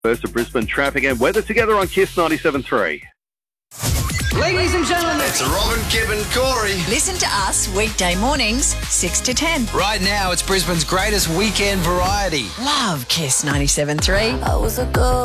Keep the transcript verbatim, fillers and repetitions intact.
First of Brisbane traffic and weather together on Kiss ninety-seven point three. Ladies and gentlemen, it's Robin, Kib and Corey. Listen to us weekday mornings, six to ten. Right now, it's Brisbane's greatest weekend variety. Love Kiss ninety-seven point three. I was a girl.